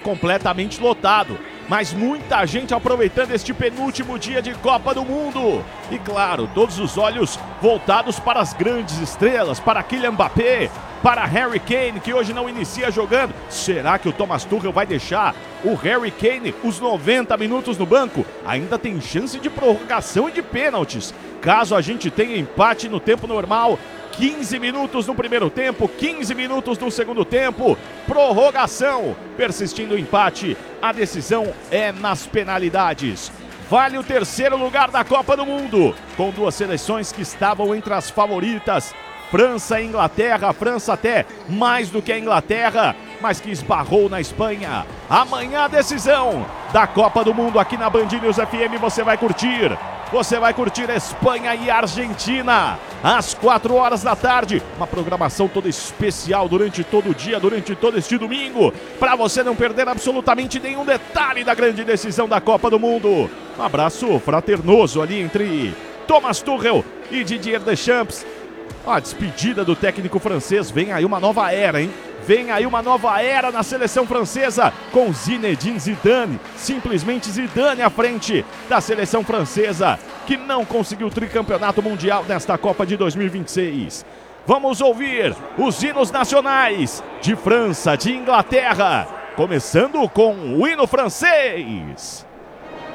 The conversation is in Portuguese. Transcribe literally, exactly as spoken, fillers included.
completamente lotado. Mas muita gente aproveitando este penúltimo dia de Copa do Mundo. E claro, todos os olhos voltados para as grandes estrelas, para Kylian Mbappé, para Harry Kane, que hoje não inicia jogando. Será que o Thomas Tuchel vai deixar o Harry Kane os noventa minutos no banco? Ainda tem chance de prorrogação e de pênaltis. Caso a gente tenha empate no tempo normal, quinze minutos no primeiro tempo, quinze minutos no segundo tempo, prorrogação. Persistindo o empate, a decisão é nas penalidades. Vale o terceiro lugar da Copa do Mundo, com duas seleções que estavam entre as favoritas, França e Inglaterra. França até mais do que a Inglaterra, mas que esbarrou na Espanha. Amanhã a decisão da Copa do Mundo aqui na Band News F M. Você vai curtir. Você vai curtir Espanha e Argentina às quatro horas da tarde. Uma programação toda especial durante todo o dia, durante todo este domingo, para você não perder absolutamente nenhum detalhe da grande decisão da Copa do Mundo. Um abraço fraternoso ali entre Thomas Tuchel e Didier Deschamps. A despedida do técnico francês. Vem aí uma nova era, hein? Vem aí uma nova era na seleção francesa com Zinedine Zidane, simplesmente Zidane à frente da seleção francesa, que não conseguiu o tricampeonato mundial nesta Copa de dois mil e vinte e seis. Vamos ouvir os hinos nacionais de França, de Inglaterra, começando com o hino francês.